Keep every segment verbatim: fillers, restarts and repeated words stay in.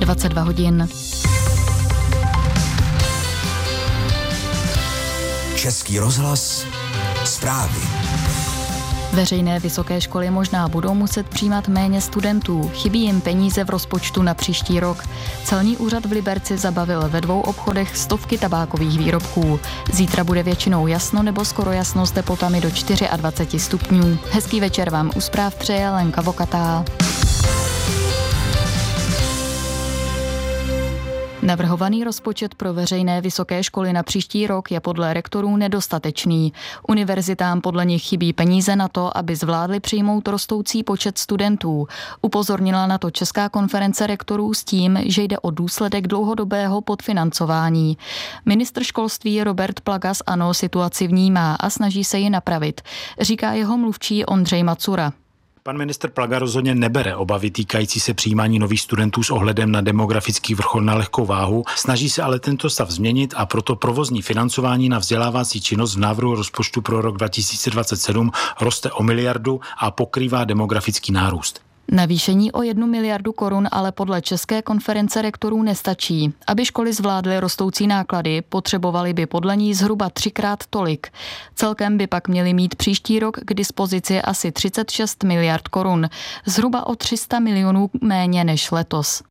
dvacet dva hodin. Český rozhlas, zprávy. Veřejné vysoké školy možná budou muset přijímat méně studentů. Chybí jim peníze v rozpočtu na příští rok. Celní úřad v Liberci zabavil ve dvou obchodech stovky tabákových výrobků. Zítra bude většinou jasno nebo skoro jasno s teplotami do dvacet čtyři stupňů. Hezký večer vám u zpráv přeje Lenka Vokatá. Navrhovaný rozpočet pro veřejné vysoké školy na příští rok je podle rektorů nedostatečný. Univerzitám podle nich chybí peníze na to, aby zvládli přijmout rostoucí počet studentů. Upozornila na to Česká konference rektorů s tím, že jde o důsledek dlouhodobého podfinancování. Ministr školství Robert Plaga z ANO situaci vnímá a snaží se ji napravit, říká jeho mluvčí Ondřej Macura. Pan ministr Plaga rozhodně nebere obavy týkající se přijímání nových studentů s ohledem na demografický vrchol na lehkou váhu, snaží se ale tento stav změnit a proto provozní financování na vzdělávací činnost v návrhu rozpočtu pro rok dva tisíce dvacet sedm roste o miliardu a pokrývá demografický nárůst. Navýšení o jednu miliardu korun ale podle České konference rektorů nestačí. Aby školy zvládly rostoucí náklady, potřebovaly by podle ní zhruba třikrát tolik. Celkem by pak měly mít příští rok k dispozici asi třicet šest miliard korun, zhruba o tři sta milionů méně než letos.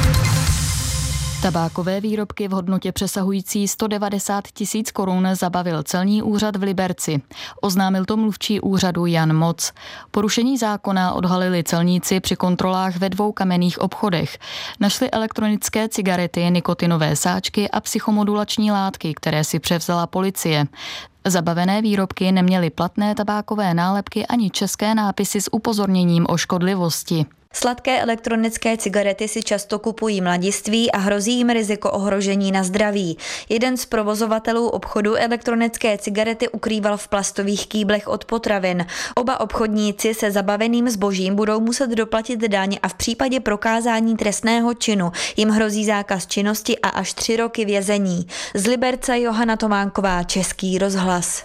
Tabákové výrobky v hodnotě přesahující sto devadesát tisíc korun zabavil celní úřad v Liberci. Oznámil to mluvčí úřadu Jan Moc. Porušení zákona odhalili celníci při kontrolách ve dvou kamenných obchodech. Našli elektronické cigarety, nikotinové sáčky a psychomodulační látky, které si převzala policie. Zabavené výrobky neměly platné tabákové nálepky ani české nápisy s upozorněním o škodlivosti. Sladké elektronické cigarety si často kupují mladiství a hrozí jim riziko ohrožení na zdraví. Jeden z provozovatelů obchodu elektronické cigarety ukrýval v plastových kýblech od potravin. Oba obchodníci se zabaveným zbožím budou muset doplatit daň a v případě prokázání trestného činu jim hrozí zákaz činnosti a až tři roky vězení. Z Liberce Johana Tománková, Český rozhlas.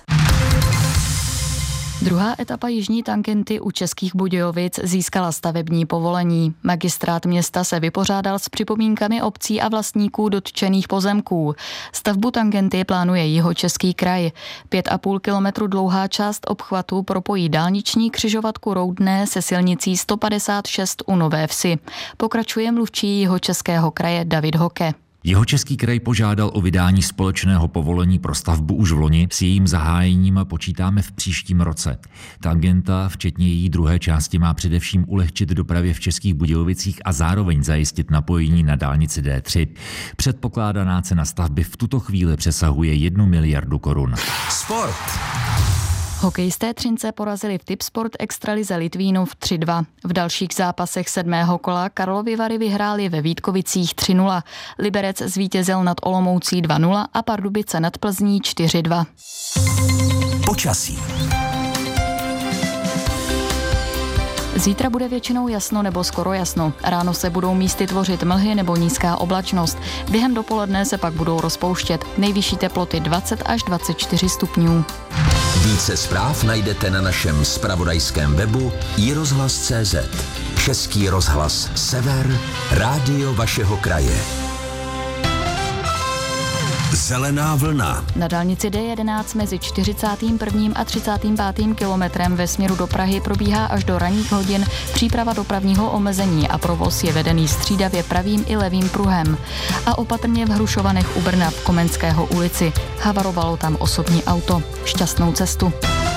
Druhá etapa jižní tangenty u Českých Budějovic získala stavební povolení. Magistrát města se vypořádal s připomínkami obcí a vlastníků dotčených pozemků. Stavbu tangenty plánuje Jihočeský kraj. Pět a půl kilometru dlouhá část obchvatu propojí dálniční křižovatku Roudné se silnicí sto padesát šest u Nové Vsi. Pokračuje mluvčí Jihočeského kraje David Hoke. Jihočeský kraj požádal o vydání společného povolení pro stavbu už v loni, s jejím zahájením počítáme v příštím roce. Tangenta, včetně její druhé části, má především ulehčit dopravě v Českých Budějovicích a zároveň zajistit napojení na dálnici D tři. Předpokládaná cena stavby v tuto chvíli přesahuje jednu miliardu korun. Sport. Hokejisté Třince porazili v Tipsport extralize Litvínov tři dva. V dalších zápasech sedmého kola Karlovy Vary vyhráli ve Vítkovicích tři nula. Liberec zvítězil nad Olomoucí dva nula a Pardubice nad Plzní čtyři dva. Počasí. Zítra bude většinou jasno nebo skoro jasno. Ráno se budou místy tvořit mlhy nebo nízká oblačnost. Během dopoledne se pak budou rozpouštět. Nejvyšší teploty dvacet až dvacet čtyři stupňů. Více zpráv najdete na našem zpravodajském webu i rozhlas tečka cé zet. Český rozhlas Sever, rádio vašeho kraje. Zelená vlna. Na dálnici D jedenáct mezi čtyřicátým prvním a třicátým pátým kilometrem ve směru do Prahy probíhá až do ranních hodin příprava dopravního omezení a provoz je vedený střídavě pravým i levým pruhem. A opatrně v Hrušovanech u Brna v Komenského ulici. Havarovalo tam osobní auto. Šťastnou cestu.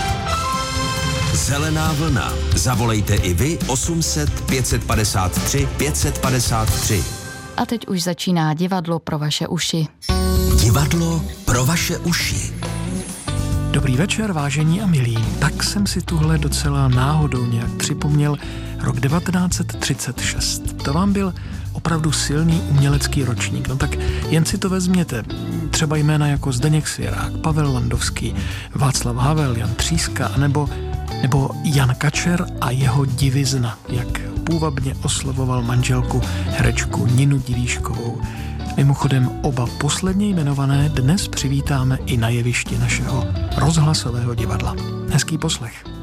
Zelená vlna. Zavolejte i vy osm set pět set padesát tři pět set padesát tři. A teď už začíná divadlo pro vaše uši. Divadlo pro vaše uši. Dobrý večer, vážení a milí. Tak jsem si tuhle docela náhodou nějak připomněl rok devatenáct set třicet šest. To vám byl opravdu silný umělecký ročník. No tak jen si to vezměte. Třeba jména jako Zdeněk Svěrák, Pavel Landovský, Václav Havel, Jan Tříska, nebo, nebo Jan Kačer a jeho Divizna, jak půvabně oslovoval manželku herečku Ninu Divíškovou. Mimochodem oba posledně jmenované dnes přivítáme i na jevišti našeho rozhlasového divadla. Hezký poslech.